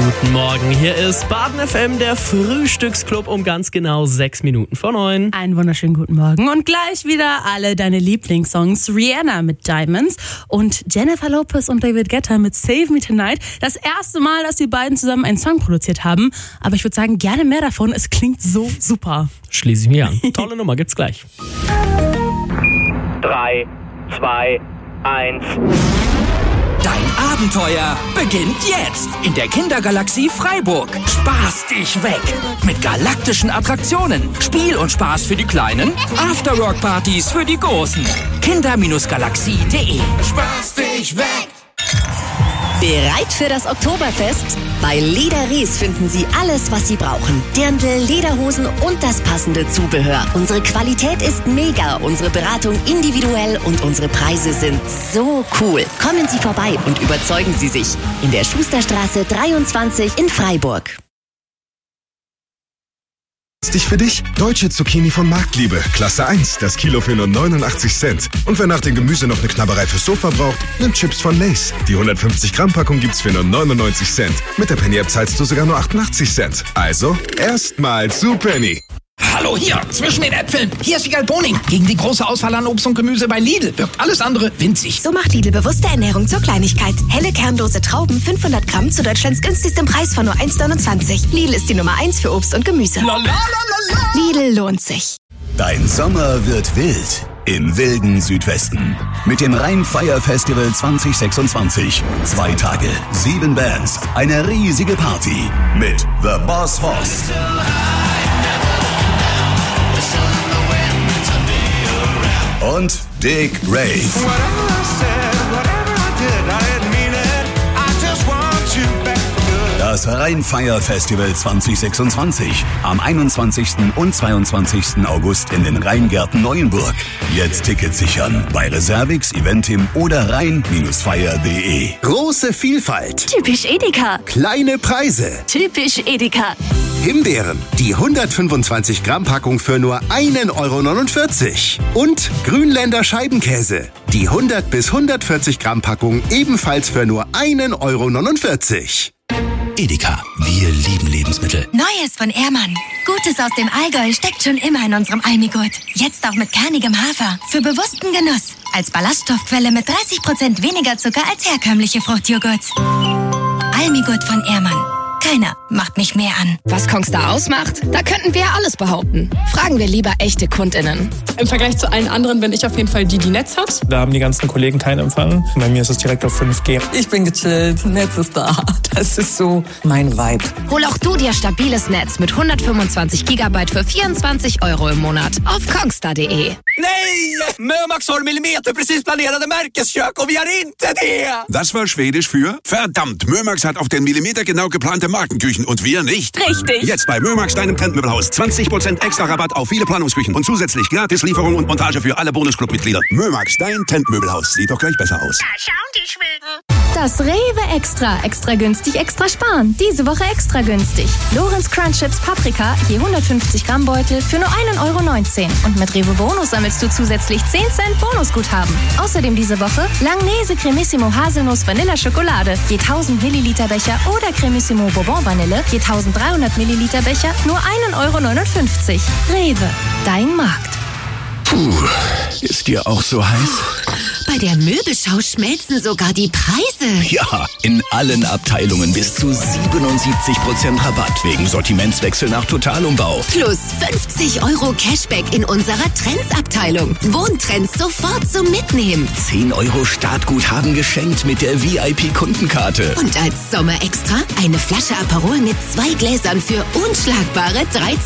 Guten Morgen, hier ist Baden FM, der Frühstücksclub um ganz genau 6 Minuten vor 9. Einen wunderschönen guten Morgen und gleich wieder alle deine Lieblingssongs. Rihanna mit Diamonds und Jennifer Lopez und David Guetta mit Save Me Tonight. Das erste Mal, dass die beiden zusammen einen Song produziert haben, aber ich würde sagen, gerne mehr davon. Es klingt so super. Schließe ich mich an. Tolle Nummer, gibt's gleich. 3, 2, 1. Dein Abenteuer beginnt jetzt in der Kindergalaxie Freiburg. Spaß dich weg mit galaktischen Attraktionen, Spiel und Spaß für die Kleinen, Afterwork-Partys für die Großen. Kinder-Galaxie.de. Spaß dich weg! Bereit für das Oktoberfest? Bei Leder Ries finden Sie alles, was Sie brauchen. Dirndl, Lederhosen und das passende Zubehör. Unsere Qualität ist mega, unsere Beratung individuell und unsere Preise sind so cool. Kommen Sie vorbei und überzeugen Sie sich. In der Schusterstraße 23 in Freiburg. Für dich deutsche Zucchini von Marktliebe, Klasse 1, das Kilo für nur 89 Cent. Und wer nach dem Gemüse noch eine Knabberei fürs Sofa braucht, nimmt Chips von Lay's. Die 150 Gramm Packung gibt's für nur 99 Cent. Mit der Penny App zahlst du sogar nur 88 Cent. Also erstmal zu Penny. Hallo hier, zwischen den Äpfeln. Hier ist Wiegald Boning. Gegen die große Auswahl an Obst und Gemüse bei Lidl wirkt alles andere winzig. So macht Lidl bewusste Ernährung zur Kleinigkeit. Helle kernlose Trauben, 500 Gramm zu Deutschlands günstigstem Preis von nur 1,29. Lidl ist die Nummer 1 für Obst und Gemüse. Lidl lohnt sich. Dein Sommer wird wild. Im wilden Südwesten. Mit dem Rhein-Fire Festival 2026. 2 Tage, 7 Bands, eine riesige Party. Mit The Boss Hoss. Und Dick Rave. Das Rhein-Fire Festival 2026. Am 21. und 22. August in den Rheingärten Neuenburg. Jetzt Tickets sichern bei Reservix, Eventim oder rhein-fire.de. Große Vielfalt. Typisch Edeka. Kleine Preise. Typisch Edeka. Himbeeren, die 125 Gramm Packung für nur 1,49 €. Und Grünländer Scheibenkäse, die 100 bis 140 Gramm Packung ebenfalls für nur 1,49 €. Edeka, wir lieben Lebensmittel. Neues von Ehrmann. Gutes aus dem Allgäu steckt schon immer in unserem Almigurt. Jetzt auch mit kernigem Hafer. Für bewussten Genuss. Als Ballaststoffquelle mit 30% weniger Zucker als herkömmliche Fruchtjoghurts. Almigurt von Ehrmann. Keiner macht mich mehr an. Was Kongstar ausmacht? Da könnten wir alles behaupten. Fragen wir lieber echte KundInnen. Im Vergleich zu allen anderen bin ich auf jeden Fall die Netz hat. Da haben die ganzen Kollegen keinen Empfang. Bei mir ist es direkt auf 5G. Ich bin gechillt, Netz ist da. Das ist so mein Vibe. Hol auch du dir stabiles Netz mit 125 GB für 24 € im Monat auf kongstar.de. Nej! Mömax har millimeterprecis planerade Märkeskök och vi har inte det! Das war Schwedisch für verdammt, Mömax hat auf den Millimeter genau geplante Markenküchen und wir nicht. Richtig. Jetzt bei Mömax, deinem Trendmöbelhaus. 20% extra Rabatt auf viele Planungsküchen und zusätzlich Gratislieferung und Montage für alle Bonusclub-Mitglieder. Mömax, dein Trendmöbelhaus. Sieht doch gleich besser aus. Da schauen die Schweden. Das Rewe Extra. Extra günstig, extra sparen. Diese Woche extra günstig. Lorenz Crunch Chips Paprika, je 150 Gramm Beutel für nur 1,19 €. Und mit Rewe Bonus sammelst du zusätzlich 10 Cent Bonusguthaben. Außerdem diese Woche Langnese Cremissimo Haselnuss Vanilla Schokolade, je 1000 Milliliter Becher oder Cremissimo Bourbon Vanille, je 1300 Milliliter Becher, nur 1,59 €. Rewe, dein Markt. Puh, ist dir auch so heiß? Bei der Möbelschau schmelzen sogar die Preise. Ja, in allen Abteilungen bis zu 77% Rabatt wegen Sortimentswechsel nach Totalumbau. Plus 50 € Cashback in unserer Trends-Abteilung. Wohntrends sofort zum Mitnehmen. 10 € Startguthaben geschenkt mit der VIP-Kundenkarte. Und als Sommerextra eine Flasche Aperol mit 2 Gläsern für unschlagbare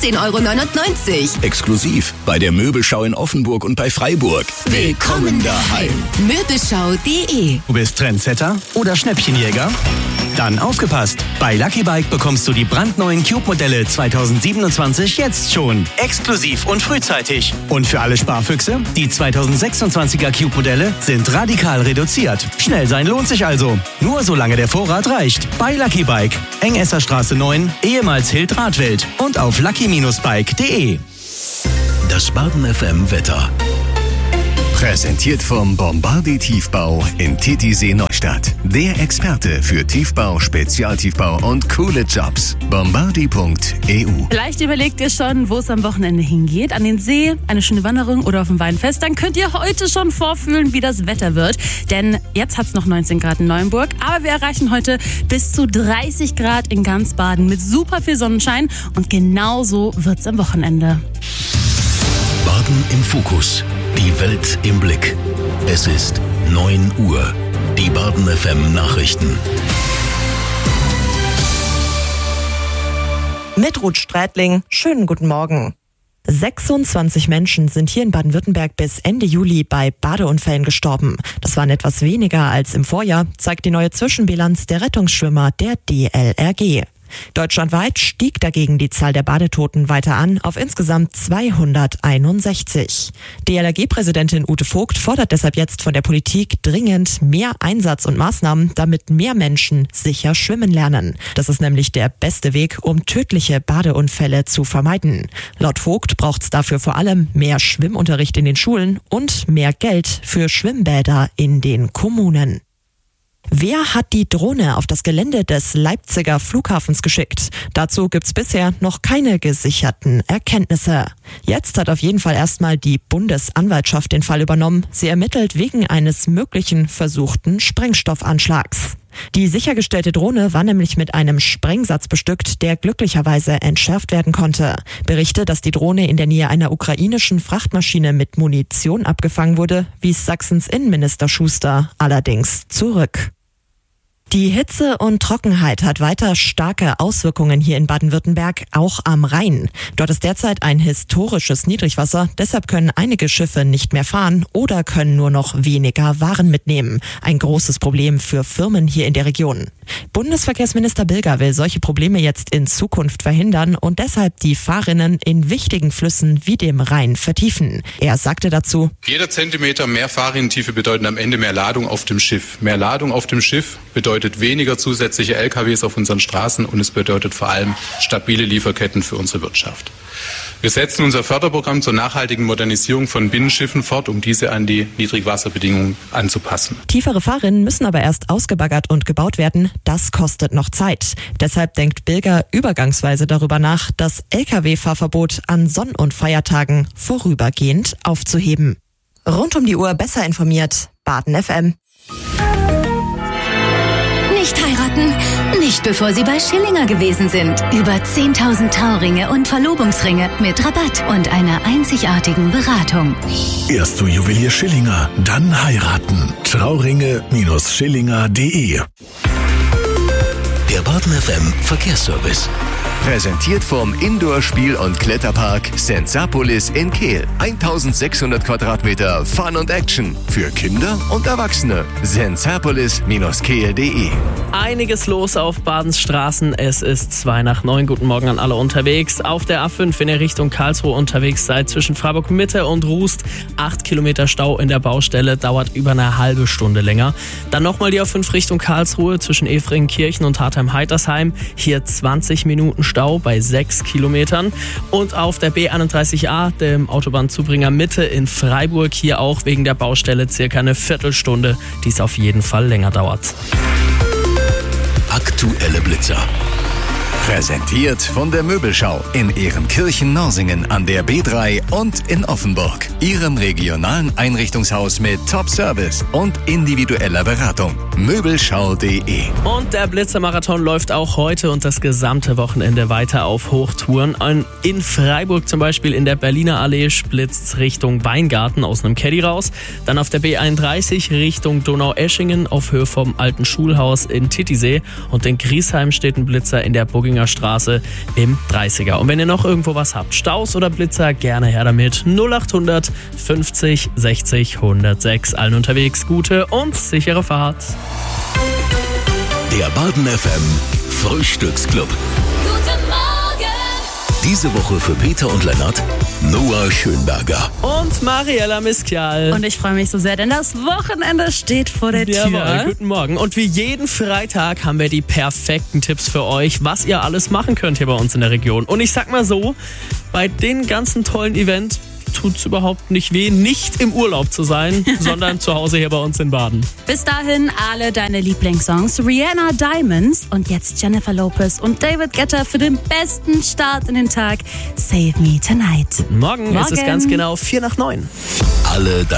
13,99 €. Exklusiv bei der Möbelschau in Offenburg und bei Freiburg. Willkommen daheim. Möbelschau.de. Du bist Trendsetter oder Schnäppchenjäger? Dann aufgepasst! Bei Lucky Bike bekommst du die brandneuen Cube-Modelle 2027 jetzt schon. Exklusiv und frühzeitig. Und für alle Sparfüchse, die 2026er Cube-Modelle sind radikal reduziert. Schnell sein lohnt sich also. Nur solange der Vorrat reicht. Bei Lucky Bike. Engesserstraße 9, ehemals Hild Radwelt. Und auf lucky-bike.de. Das Baden FM Wetter. Präsentiert vom Bombardier Tiefbau in Titisee Neustadt. Der Experte für Tiefbau, Spezialtiefbau und coole Jobs. Bombardier.eu. Vielleicht überlegt ihr schon, wo es am Wochenende hingeht. An den See, eine schöne Wanderung oder auf dem Weinfest. Dann könnt ihr heute schon vorfühlen, wie das Wetter wird. Denn jetzt hat es noch 19 Grad in Neuenburg. Aber wir erreichen heute bis zu 30 Grad in ganz Baden mit super viel Sonnenschein. Und genau so wird es am Wochenende. Baden im Fokus. Die Welt im Blick. Es ist 9 Uhr. Die Baden FM Nachrichten. Mit Ruth Strätling, schönen guten Morgen. 26 Menschen sind hier in Baden-Württemberg bis Ende Juli bei Badeunfällen gestorben. Das waren etwas weniger als im Vorjahr, zeigt die neue Zwischenbilanz der Rettungsschwimmer der DLRG. Deutschlandweit stieg dagegen die Zahl der Badetoten weiter an auf insgesamt 261. DLRG-Präsidentin Ute Vogt fordert deshalb jetzt von der Politik dringend mehr Einsatz und Maßnahmen, damit mehr Menschen sicher schwimmen lernen. Das ist nämlich der beste Weg, um tödliche Badeunfälle zu vermeiden. Laut Vogt braucht es dafür vor allem mehr Schwimmunterricht in den Schulen und mehr Geld für Schwimmbäder in den Kommunen. Wer hat die Drohne auf das Gelände des Leipziger Flughafens geschickt? Dazu gibt's bisher noch keine gesicherten Erkenntnisse. Jetzt hat auf jeden Fall erstmal die Bundesanwaltschaft den Fall übernommen. Sie ermittelt wegen eines möglichen versuchten Sprengstoffanschlags. Die sichergestellte Drohne war nämlich mit einem Sprengsatz bestückt, der glücklicherweise entschärft werden konnte. Berichte, dass die Drohne in der Nähe einer ukrainischen Frachtmaschine mit Munition abgefangen wurde, wies Sachsens Innenminister Schuster allerdings zurück. Die Hitze und Trockenheit hat weiter starke Auswirkungen hier in Baden-Württemberg, auch am Rhein. Dort ist derzeit ein historisches Niedrigwasser, deshalb können einige Schiffe nicht mehr fahren oder können nur noch weniger Waren mitnehmen. Ein großes Problem für Firmen hier in der Region. Bundesverkehrsminister Bilger will solche Probleme jetzt in Zukunft verhindern und deshalb die Fahrrinnen in wichtigen Flüssen wie dem Rhein vertiefen. Er sagte dazu: Jeder Zentimeter mehr Fahrrinnentiefe bedeutet am Ende mehr Ladung auf dem Schiff. Mehr Ladung auf dem Schiff bedeutet weniger zusätzliche LKWs auf unseren Straßen und es bedeutet vor allem stabile Lieferketten für unsere Wirtschaft. Wir setzen unser Förderprogramm zur nachhaltigen Modernisierung von Binnenschiffen fort, um diese an die Niedrigwasserbedingungen anzupassen. Tiefere Fahrrinnen müssen aber erst ausgebaggert und gebaut werden. Das kostet noch Zeit. Deshalb denkt Bilger übergangsweise darüber nach, das Lkw-Fahrverbot an Sonn- und Feiertagen vorübergehend aufzuheben. Rund um die Uhr besser informiert. Baden FM. Nicht heiraten, nicht bevor Sie bei Schillinger gewesen sind. Über 10.000 Trauringe und Verlobungsringe mit Rabatt und einer einzigartigen Beratung. Erst zu Juwelier Schillinger, dann heiraten. Trauringe-Schillinger.de. Der Baden FM Verkehrsservice. Präsentiert vom Indoor-Spiel- und Kletterpark Sensapolis in Kehl. 1600 Quadratmeter Fun und Action für Kinder und Erwachsene. Sensapolis-kehl.de. Einiges los auf Badens Straßen. Es ist 8:02. Guten Morgen an alle unterwegs. Auf der A5, wenn ihr Richtung Karlsruhe unterwegs seid, zwischen Freiburg Mitte und Rust, 8 Kilometer Stau in der Baustelle, dauert über eine halbe Stunde länger. Dann nochmal die A5 Richtung Karlsruhe zwischen Efringenkirchen und Hartheim-Heitersheim. Hier 20 Minuten Stau bei 6 Kilometern. Und auf der B31A, dem Autobahnzubringer Mitte in Freiburg, hier auch wegen der Baustelle circa eine Viertelstunde, die es auf jeden Fall länger dauert. Aktuelle Blitzer. Präsentiert von der Möbelschau in Ehrenkirchen-Norsingen an der B3 und in Offenburg. Ihrem regionalen Einrichtungshaus mit Top-Service und individueller Beratung. Möbelschau.de. Und der Blitzermarathon läuft auch heute und das gesamte Wochenende weiter auf Hochtouren. In Freiburg zum Beispiel in der Berliner Allee splitzt Richtung Weingarten aus einem Caddy raus. Dann auf der B31 Richtung Donaueschingen auf Höhe vom Alten Schulhaus in Titisee. Und in Griesheim steht ein Blitzer in der Burginger Straße im 30er. Und wenn ihr noch irgendwo was habt, Staus oder Blitzer, gerne her damit. 0800 50 60 106. Allen unterwegs gute und sichere Fahrt. Der Baden FM Frühstücksclub. Guten Morgen! Diese Woche für Peter und Lennart Noah Schönberger. Und Mariella Miskial. Und ich freue mich so sehr, denn das Wochenende steht vor der Tür. Jawohl, guten Morgen. Und wie jeden Freitag haben wir die perfekten Tipps für euch, was ihr alles machen könnt hier bei uns in der Region. Und ich sag mal so, bei den ganzen tollen Events tut's überhaupt nicht weh, nicht im Urlaub zu sein, sondern zu Hause hier bei uns in Baden. Bis dahin alle deine Lieblingssongs. Rihanna, Diamonds und jetzt Jennifer Lopez und David Guetta für den besten Start in den Tag. Save Me Tonight. Morgen ist es ganz genau 8:45. Alle